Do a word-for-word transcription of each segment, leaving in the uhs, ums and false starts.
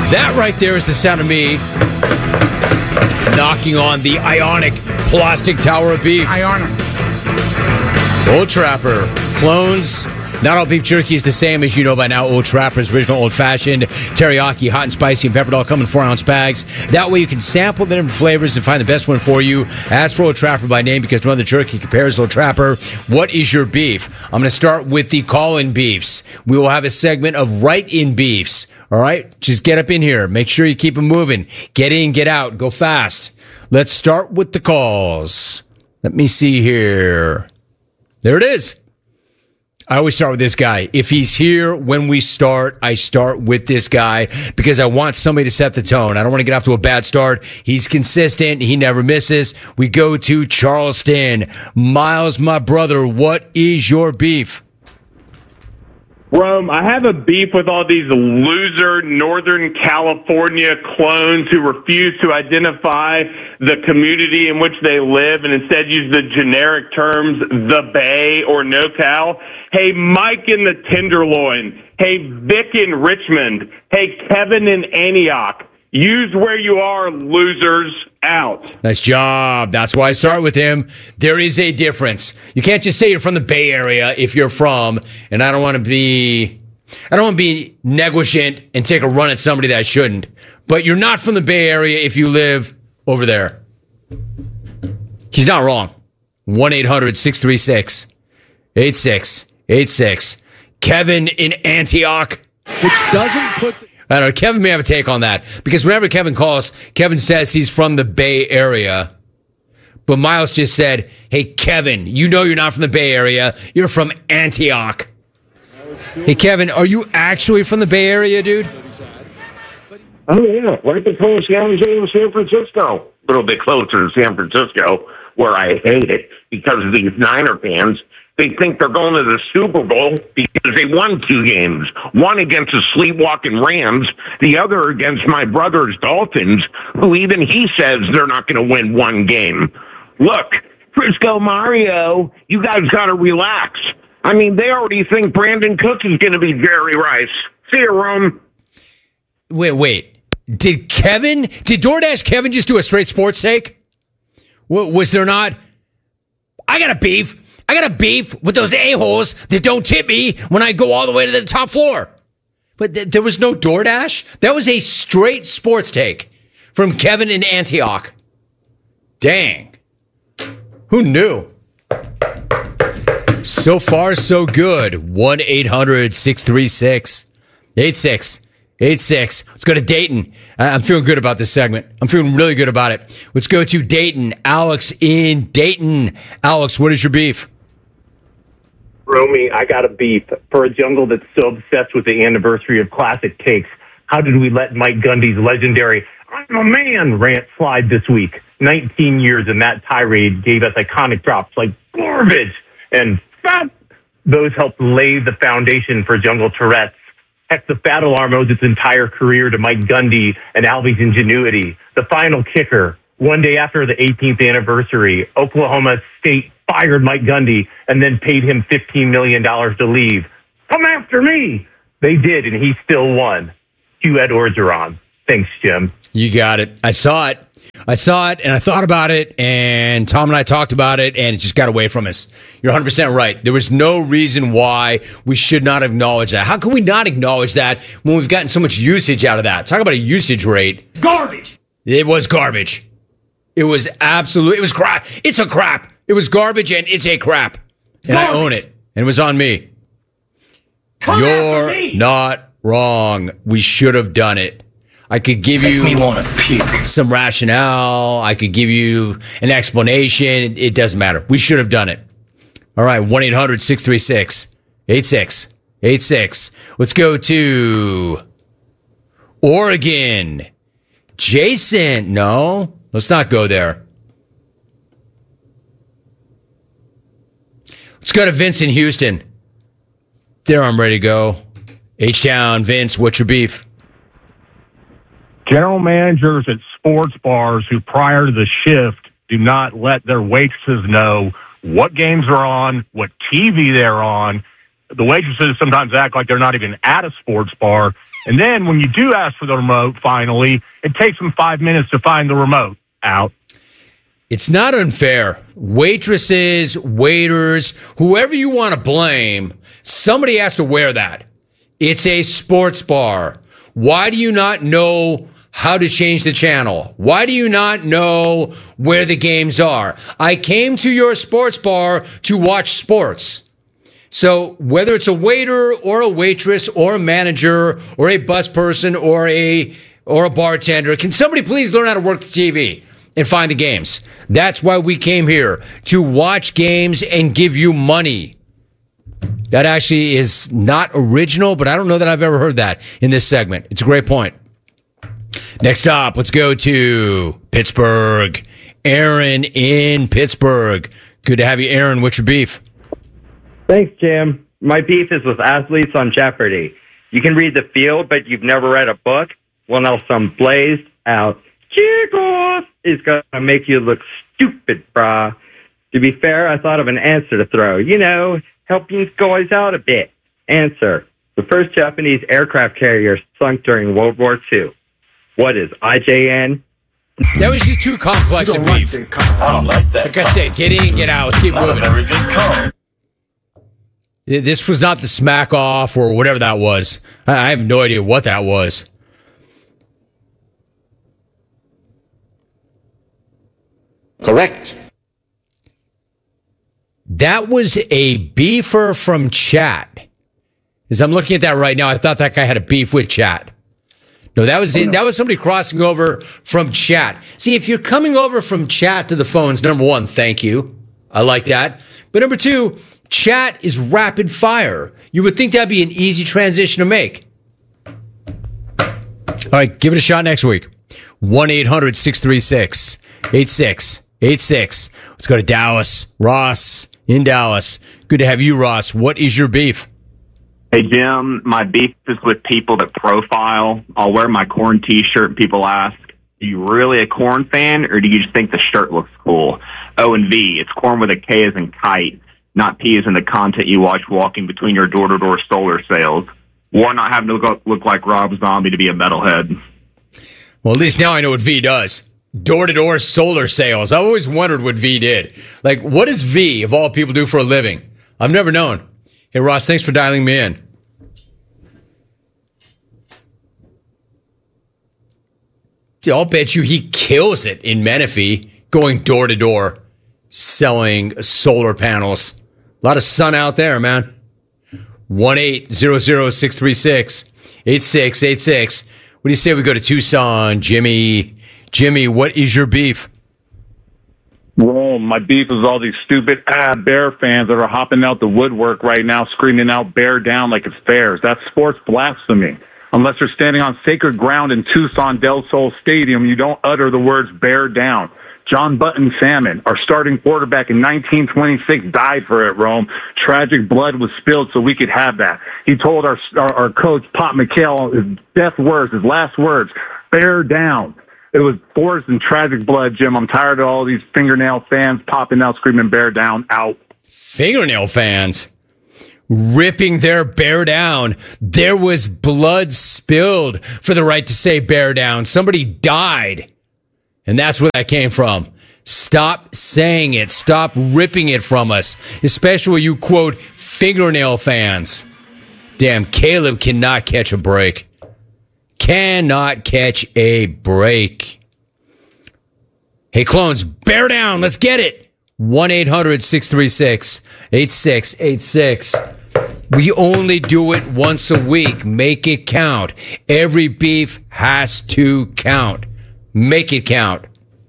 That right there is the sound of me knocking on the ionic plastic tower of beef. Ionic. Old Trapper. Clones. Not all beef jerky is the same, as you know by now. Old Trapper's original old-fashioned, teriyaki, hot and spicy, and peppered all come in four-ounce bags. That way you can sample the different flavors and find the best one for you. Ask for Old Trapper by name because no other jerky compares to Old Trapper. What is your beef? I'm going to start with the call-in beefs. We will have a segment of write-in beefs. All right? Just get up in here. Make sure you keep them moving. Get in, get out. Go fast. Let's start with the calls. Let me see here. There it is. I always start with this guy. If he's here when we start, I start with this guy because I want somebody to set the tone. I don't want to get off to a bad start. He's consistent. He never misses. We go to Charleston. Miles, my brother, what is your beef? Rome, I have a beef with all these loser Northern California clones who refuse to identify the community in which they live and instead use the generic terms the Bay or NoCal. Hey, Mike in the Tenderloin. Hey, Vic in Richmond. Hey, Kevin in Antioch. Use where you are, losers. Out. Nice job. That's why I start with him. There is a difference. You can't just say you're from the Bay Area if you're from, and I don't want to be, I don't want to be negligent and take a run at somebody that I shouldn't. But you're not from the Bay Area if you live over there. He's not wrong. one eight hundred six three six eight six eight six. Kevin in Antioch. Which doesn't put... The- I don't know. Kevin may have a take on that because whenever Kevin calls, Kevin says he's from the Bay Area. But Miles just said, hey, Kevin, you know you're not from the Bay Area. You're from Antioch. Hey, Kevin, are you actually from the Bay Area, dude? Oh, yeah. Right between San Jose and San Francisco. A little bit closer to San Francisco, where I hate it because of these Niner fans. They think they're going to the Super Bowl because they won two games. One against the sleepwalking Rams, the other against my brother's Dolphins, who even he says they're not going to win one game. Look, Frisco Mario, you guys got to relax. I mean, they already think Brandon Cook is going to be Jerry Rice. See you, Rome. Wait, wait. Did Kevin, did DoorDash Kevin just do a straight sports take? Was there not? I got a beef. I got a beef with those a-holes that don't tip me when I go all the way to the top floor. But th- there was no DoorDash. That was a straight sports take from Kevin in Antioch. Dang. Who knew? So far, so good. one eight hundred six three six eight six eight six. Let's go to Dayton. I'm feeling good about this segment. I'm feeling really good about it. Let's go to Dayton. Alex in Dayton. Alex, what is your beef? Romy, I got a beef. For a jungle that's so obsessed with the anniversary of classic takes, how did we let Mike Gundy's legendary "I'm a man" rant slide this week? nineteen years in that tirade gave us iconic drops like garbage and fat. Those helped lay the foundation for Jungle Tourette's. Heck, the Fat Alarm owes its entire career to Mike Gundy and Alvy's ingenuity. The final kicker, one day after the eighteenth anniversary, Oklahoma State fired Mike Gundy and then paid him fifteen million dollars to leave. Come after me. They did, and he still won. Hugh Edwards are on. Thanks, Jim. You got it. I saw it. I saw it, and I thought about it, and Tom and I talked about it, and it just got away from us. You're one hundred percent right. There was no reason why we should not acknowledge that. How can we not acknowledge that when we've gotten so much usage out of that? Talk about a usage rate. Garbage. It was garbage. It was absolute. It was crap. It's a crap. It was garbage, and it's a crap. And garbage. I own it, and it was on me. Come You're me. not wrong. We should have done it. I could give Makes you me wanna puke. some rationale. I could give you an explanation. It, it doesn't matter. We should have done it. All right, one eight hundred six three six eight six eight six. Let's go to Oregon. Jason. No, let's not go there. Let's go to Vince in Houston. There, I'm ready to go. H-Town, Vince, what's your beef? General managers at sports bars who prior to the shift do not let their waitresses know what games are on, what T V they're on. The waitresses sometimes act like they're not even at a sports bar, And then when you do ask for the remote, finally, it takes them five minutes to find the remote. Out. It's not unfair. Waitresses, waiters, whoever you want to blame, somebody has to wear that. It's a sports bar. Why do you not know how to change the channel? Why do you not know where the games are? I came to your sports bar to watch sports. So whether it's a waiter or a waitress or a manager or a bus person or a or a bartender, can somebody please learn how to work the T V and find the games? That's why we came here, to watch games and give you money. That actually is not original, but I don't know that I've ever heard that in this segment. It's a great point. Next up, let's go to Pittsburgh. Aaron in Pittsburgh. Good to have you, Aaron. What's your beef? Thanks, Jim. My beef is with athletes on Jeopardy. You can read the field, but you've never read a book? Well, now some blazed out kickoff is going to make you look stupid, brah. To be fair, I thought of an answer to throw. You know, help you guys out a bit. Answer. The first Japanese aircraft carrier sunk during World War Two. What is I J N? That was just too complex a beef. I don't like that. Like I said, get in, get out. Let's keep Not moving. a very good call. This was not the smack off or whatever that was. I have no idea what that was. Correct. That was a beefer from chat. As I'm looking at that right now, I thought that guy had a beef with chat. No, that was it. That was somebody crossing over from chat. See, if you're coming over from chat to the phones, number one, thank you. I like that. But number two, chat is rapid fire. You would think that'd be an easy transition to make. All right, give it a shot next week. one eight hundred six three six eight six eight six. Let's go to Dallas. Ross in Dallas. Good to have you, Ross. What is your beef? Hey, Jim, my beef is with people that profile. I'll wear my corn T-shirt and people ask, are you really a corn fan or do you just think the shirt looks cool? O and V, it's corn with a K as in kite, not P as in the content you watch walking between your door-to-door solar sales. Or not having to look, look like Rob Zombie to be a metalhead. Well, at least now I know what V does. Door-to-door solar sales. I always wondered what V did. Like, what does V, of all people, do for a living? I've never known. Hey, Ross, thanks for dialing me in. I'll bet you he kills it in Menifee, going door to door, selling solar panels. A lot of sun out there, man. one eight hundred six three six eight six eight six. What do you say we go to Tucson? Jimmy, Jimmy, what is your beef? Rome, my beef is all these stupid ah, Bear fans that are hopping out the woodwork right now, screaming out "Bear down" like it's fairs. That's sports blasphemy. Unless you're standing on sacred ground in Tucson Del Sol Stadium, you don't utter the words "Bear down." John Button Salmon, our starting quarterback in nineteen twenty-six, died for it, Rome. Tragic blood was spilled so we could have that. He told our our, our coach, Pop McHale, his death words, his last words, "Bear down." It was forced and tragic blood, Jim. I'm tired of all these fingernail fans popping out screaming "Bear down" out. Fingernail fans ripping their bear down. There was blood spilled for the right to say "bear down." Somebody died. And that's where that came from. Stop saying it. Stop ripping it from us. Especially when you quote fingernail fans. Damn, Caleb cannot catch a break. Cannot catch a break. Hey, clones, bear down. Let's get it. one eight hundred six three six eight six eight six. We only do it once a week. Make it count. Every beef has to count. Make it count.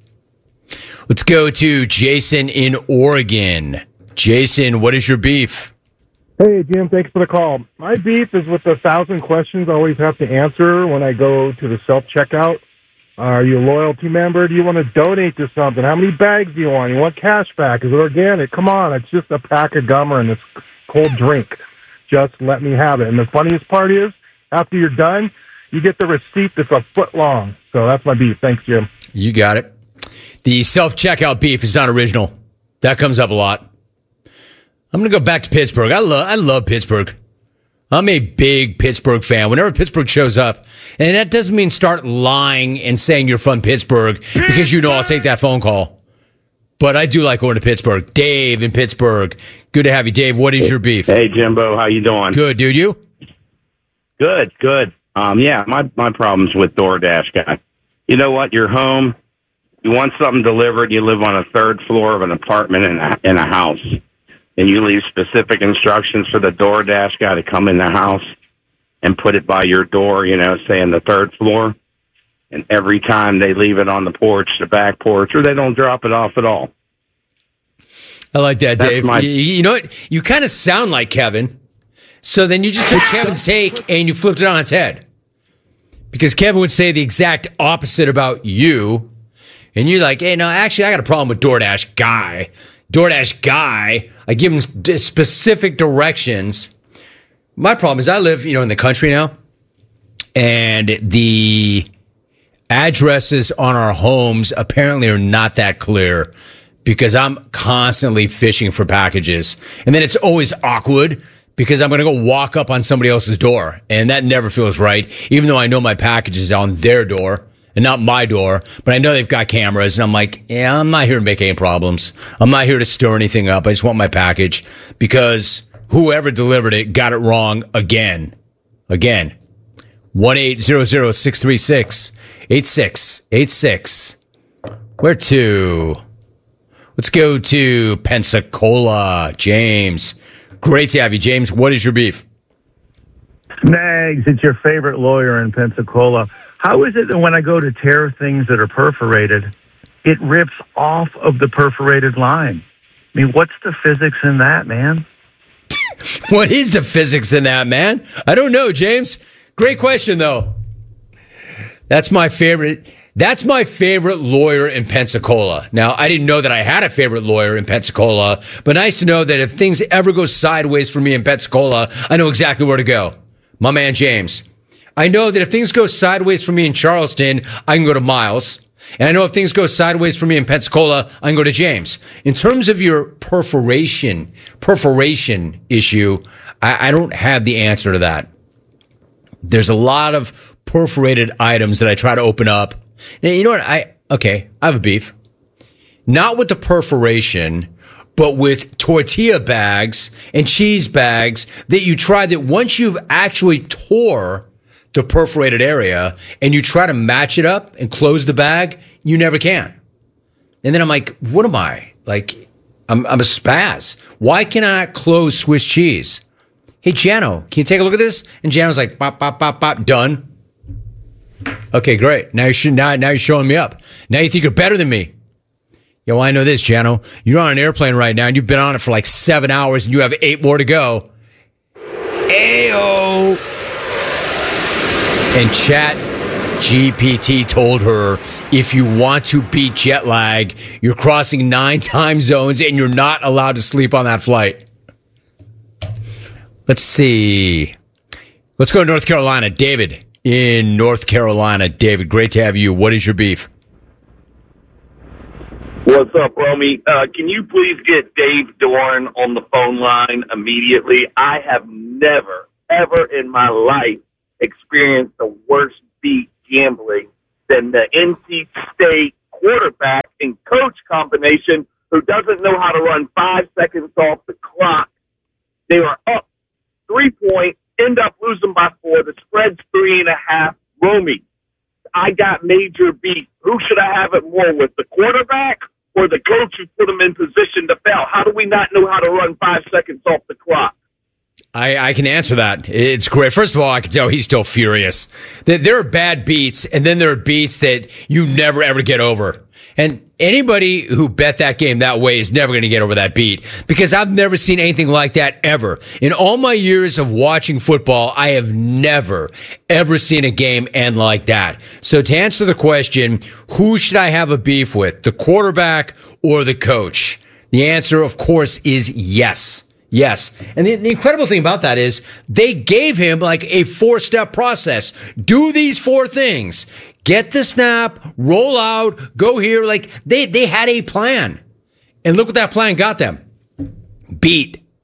Let's go to Jason in Oregon. Jason, what is your beef? Hey, Jim, thanks for the call. My beef is with the thousand questions I always have to answer when I go to the self-checkout. Are you a loyalty member? Do you want to donate to something? How many bags do you want? You want cash back? Is it organic? Come on, it's just a pack of gum and this cold drink. Just let me have it. And the funniest part is, after you're done, you get the receipt that's a foot long. So that's my beef. Thanks, Jim. You got it. The self-checkout beef is not original. That comes up a lot. I'm going to go back to Pittsburgh. I love I love Pittsburgh. I'm a big Pittsburgh fan. Whenever Pittsburgh shows up, and that doesn't mean start lying and saying you're from Pittsburgh, because you know I'll take that phone call. But I do like going to Pittsburgh. Dave in Pittsburgh. Good to have you, Dave. What is your beef? Hey, Jimbo. How you doing? Good, dude. You? Good, good. Um, yeah, my, my problem's with DoorDash guy. You know what? You're home. You want something delivered. You live on a third floor of an apartment in a, in a house. And you leave specific instructions for the DoorDash guy to come in the house and put it by your door, you know, say in the third floor. And every time they leave it on the porch, the back porch, or they don't drop it off at all. I like that, That's Dave. my- you, you know what? You kind of sound like Kevin. So then you just took Kevin's take and you flipped it on its head. Because Kevin would say the exact opposite about you. And you're like, hey, no, actually, I got a problem with DoorDash guy. DoorDash guy, I give him d- specific directions. My problem is I live, you know, in the country now, and the addresses on our homes apparently are not that clear because I'm constantly fishing for packages. And then it's always awkward because I'm going to go walk up on somebody else's door, and that never feels right, even though I know my package is on their door. And not my door, but I know they've got cameras, and I'm like, yeah, I'm not here to make any problems. I'm not here to stir anything up. I just want my package because whoever delivered it got it wrong again. Again. one eight hundred six three six eight six eight six. Where to? Let's go to Pensacola. James. Great to have you, James. What is your beef? Nags, it's your favorite lawyer in Pensacola. How is it that when I go to tear things that are perforated, it rips off of the perforated line? I mean, what's the physics in that, man? What is the physics in that, man? I don't know, James. Great question, though. That's my favorite. That's my favorite lawyer in Pensacola. Now, I didn't know that I had a favorite lawyer in Pensacola, but nice to know that if things ever go sideways for me in Pensacola, I know exactly where to go. My man, James. I know that if things go sideways for me in Charleston, I can go to Miles. And I know if things go sideways for me in Pensacola, I can go to James. In terms of your perforation, perforation issue, I, I don't have the answer to that. There's a lot of perforated items that I try to open up. Now, you know what? I, okay, I have a beef. Not with the perforation, but with tortilla bags and cheese bags that you try that once you've actually tore the perforated area and you try to match it up and close the bag, you never can. And then I'm like, what am I? Like, I'm, I'm a spaz. Why can I not close Swiss cheese? Hey, Jano, can you take a look at this? And Jano's like, bop, bop, bop, bop, done. Okay, great. Now, you should, now, now you're showing me up. Now you think you're better than me. Yeah, well, I know this, Jano. You're on an airplane right now, and you've been on it for like seven hours, and you have eight more to go. Ayo! And Chat G P T told her, if you want to beat jet lag, you're crossing nine time zones, and you're not allowed to sleep on that flight. Let's see. Let's go to North Carolina. David in North Carolina. David, great to have you. What is your beef? What's up, Romy? Uh, can you please get Dave Dorn on the phone line immediately? I have never, ever in my life experienced a worse beat gambling than the N C State quarterback and coach combination who doesn't know how to run five seconds off the clock. They were up three points, end up losing by four. The spread's three and a half. Romy, I got major beat. Who should I have it more with, the quarterback or the coach who put him in position to fail? How do we not know how to run five seconds off the clock? I, I can answer that. It's great. First of all, I can tell he's still furious. There, there are bad beats, and then there are beats that you never, ever get over. And anybody who bet that game that way is never going to get over that beat, because I've never seen anything like that ever. In all my years of watching football, I have never, ever seen a game end like that. So to answer the question, who should I have a beef with, the quarterback or the coach? The answer, of course, is yes. Yes. And the, the incredible thing about that is they gave him like a four-step process. Do these four things. Get the snap, roll out, go here. Like they, they had a plan. And look what that plan got them. Beat.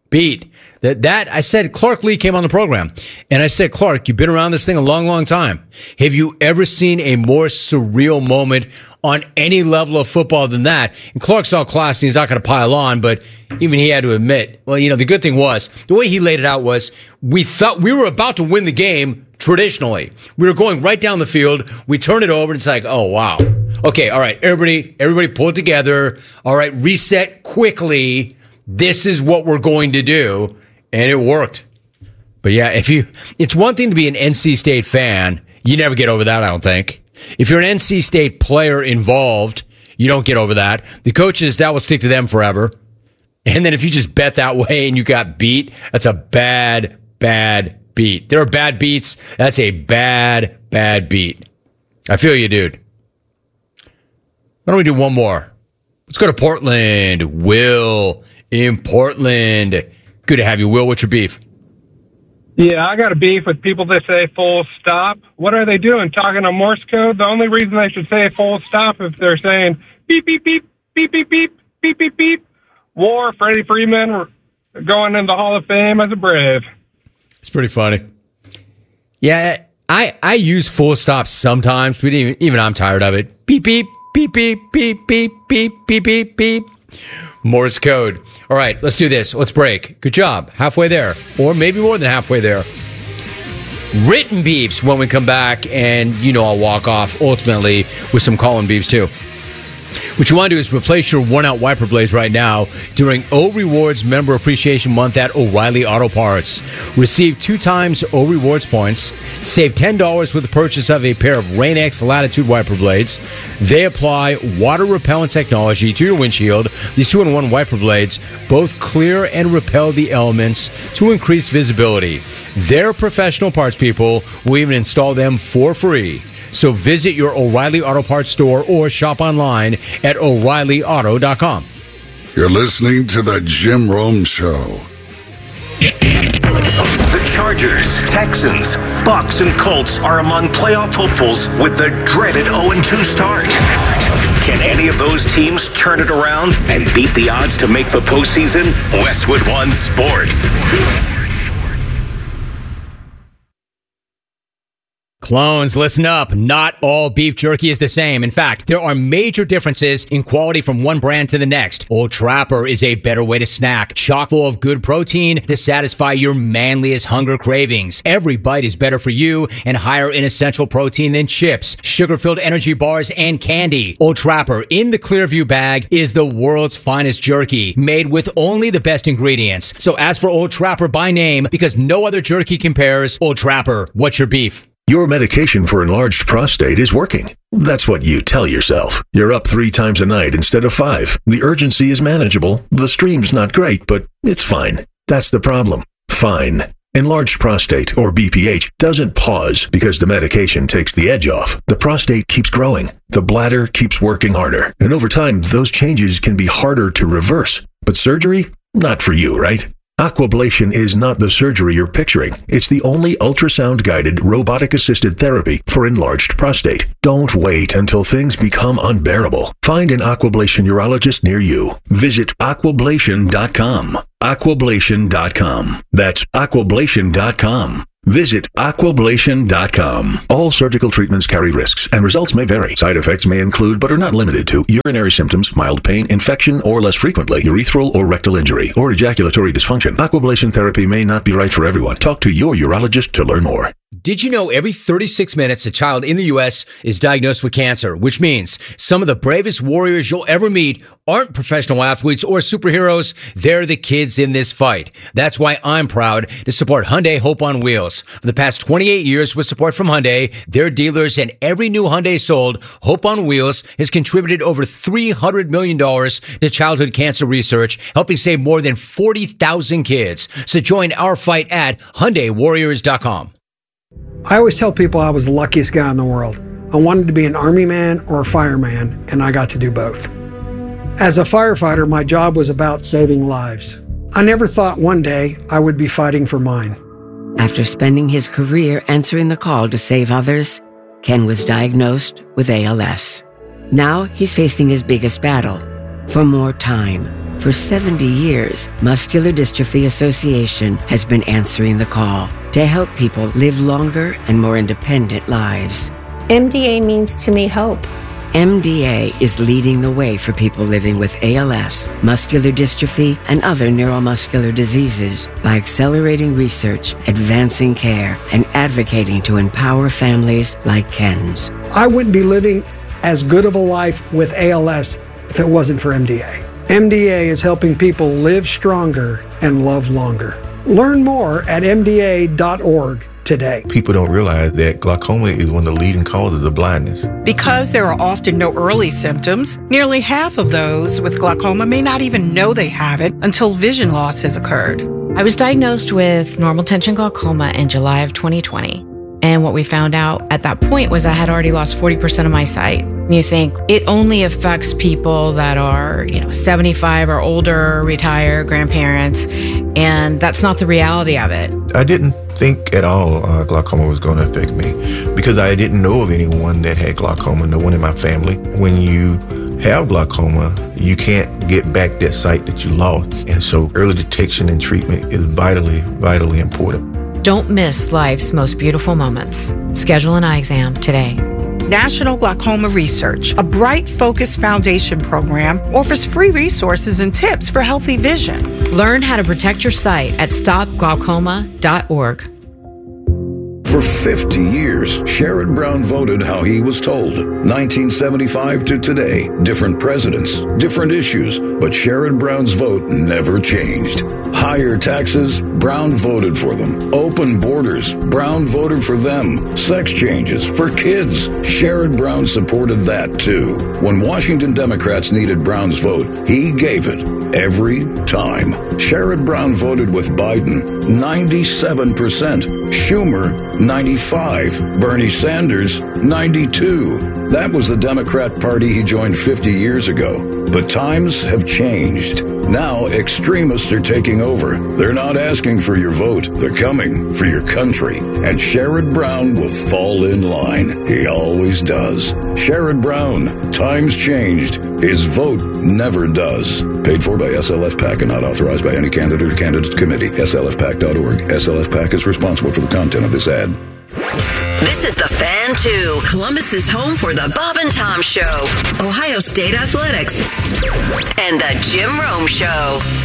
beat. That, that I said, Clark Lee came on the program, and I said, Clark, you've been around this thing a long, long time. Have you ever seen a more surreal moment on any level of football than that? And Clark's all classy. He's not going to pile on, but even he had to admit, well, you know, the good thing was, the way he laid it out was, we thought we were about to win the game traditionally. We were going right down the field. We turned it over, and it's like, oh, wow. Okay, all right, everybody, everybody pull it together. All right, reset quickly. This is what we're going to do. And it worked. But yeah, if you, it's one thing to be an N C State fan. You never get over that, I don't think. If you're an N C State player involved, you don't get over that. The coaches, that will stick to them forever. And then if you just bet that way and you got beat, that's a bad, bad beat. There are bad beats. That's a bad, bad beat. I feel you, dude. Why don't we do one more? Let's go to Portland. Will in Portland. Good to have you, Will. What's your beef? Yeah, I got a beef with people that say full stop. What are they doing? Talking on Morse code? The only reason they should say full stop if they're saying beep, beep, beep, beep, beep, beep, beep, beep, beep. War, Freddie Freeman going in the Hall of Fame as a Brave. It's pretty funny. Yeah, I, I use full stop sometimes, but even, even I'm tired of it. Beep, beep, beep, beep, beep, beep, beep, beep, beep, beep. Morse code. All right, let's do this. Let's break. Good job. Halfway there. Or maybe more than halfway there. Written beefs when we come back, and you know I'll walk off ultimately with some call-in beefs too. What you want to do is replace your worn-out wiper blades right now during O Rewards Member Appreciation Month at O'Reilly Auto Parts. Receive two times O Rewards points. Save ten dollars with the purchase of a pair of Rain-X Latitude wiper blades. They apply water-repellent technology to your windshield. These two-in-one wiper blades both clear and repel the elements to increase visibility. Their professional parts people will even install them for free. So visit your O'Reilly Auto Parts store or shop online at O'Reilly Auto dot com. You're listening to The Jim Rome Show. The Chargers, Texans, Bucks, and Colts are among playoff hopefuls with the dreaded oh and two start. Can any of those teams turn it around and beat the odds to make the postseason? Westwood One Sports. Clones, listen up. Not all beef jerky is the same. In fact, there are major differences in quality from one brand to the next. Old Trapper is a better way to snack, chock full of good protein to satisfy your manliest hunger cravings. Every bite is better for you and higher in essential protein than chips, sugar-filled energy bars, and candy. Old Trapper in the Clearview bag is the world's finest jerky, made with only the best ingredients. So ask for Old Trapper by name because no other jerky compares. Old Trapper, what's your beef? Your medication for enlarged prostate is working. That's what you tell yourself. You're up three times a night instead of five. The urgency is manageable. The stream's not great, but it's fine. That's the problem. Fine. Enlarged prostate, or B P H, doesn't pause because the medication takes the edge off. The prostate keeps growing. The bladder keeps working harder. And over time, those changes can be harder to reverse. But surgery? Not for you, right? Aquablation is not the surgery you're picturing. It's the only ultrasound-guided, robotic-assisted therapy for enlarged prostate. Don't wait until things become unbearable. Find an Aquablation urologist near you. Visit aquablation dot com. aquablation dot com. That's aquablation dot com. Visit aquablation dot com. All surgical treatments carry risks, and results may vary. Side effects may include, but are not limited to, urinary symptoms, mild pain, infection, or less frequently, urethral or rectal injury, or ejaculatory dysfunction. Aquablation therapy may not be right for everyone. Talk to your urologist to learn more. Did you know every thirty-six minutes a child in the U S is diagnosed with cancer, which means some of the bravest warriors you'll ever meet aren't professional athletes or superheroes. They're the kids in this fight. That's why I'm proud to support Hyundai Hope on Wheels. For the past twenty-eight years with support from Hyundai, their dealers, and every new Hyundai sold, Hope on Wheels has contributed over three hundred million dollars to childhood cancer research, helping save more than forty thousand kids. So join our fight at Hyundai Warriors dot com. I always tell people I was the luckiest guy in the world. I wanted to be an army man or a fireman, and I got to do both. As a firefighter, my job was about saving lives. I never thought one day I would be fighting for mine. After spending his career answering the call to save others, Ken was diagnosed with A L S. Now he's facing his biggest battle, for more time. For seventy years, Muscular Dystrophy Association has been answering the call to help people live longer and more independent lives. M D A means to me hope. M D A is leading the way for people living with A L S, muscular dystrophy, and other neuromuscular diseases by accelerating research, advancing care, and advocating to empower families like Ken's. I wouldn't be living as good of a life with A L S if it wasn't for M D A. M D A is helping people live stronger and love longer. Learn more at M D A dot org today. People don't realize that glaucoma is one of the leading causes of blindness. Because there are often no early symptoms, nearly half of those with glaucoma may not even know they have it until vision loss has occurred. I was diagnosed with normal tension glaucoma in July of twenty twenty. And what we found out at that point was I had already lost forty percent of my sight. And you think it only affects people that are, you know, seventy-five or older, retired, grandparents, and that's not the reality of it. I didn't think at all uh, glaucoma was going to affect me because I didn't know of anyone that had glaucoma, no one in my family. When you have glaucoma, you can't get back that sight that you lost. And so early detection and treatment is vitally, vitally important. Don't miss life's most beautiful moments. Schedule an eye exam today. National Glaucoma Research, a Bright Focus Foundation program, offers free resources and tips for healthy vision. Learn how to protect your sight at stop glaucoma dot org. For fifty years, Sherrod Brown voted how he was told. nineteen seventy-five to today, different presidents, different issues, but Sherrod Brown's vote never changed. Higher taxes, Brown voted for them. Open borders, Brown voted for them. Sex changes for kids, Sherrod Brown supported that too. When Washington Democrats needed Brown's vote, he gave it every time. Sherrod Brown voted with Biden, ninety-seven percent. Schumer, ninety-five. Bernie Sanders, ninety-two. That was the Democrat Party he joined fifty years ago. But times have changed. Now extremists are taking over. They're not asking for your vote. They're coming for your country. And Sherrod Brown will fall in line. He always does. Sherrod Brown, times changed. His vote never does. Paid for by S L F PAC and not authorized by any candidate or candidate committee. S L F PAC dot org. S L F PAC is responsible for the content of this ad. This is the Fan two, Columbus's home for the Bob and Tom Show, Ohio State Athletics, and the Jim Rome Show.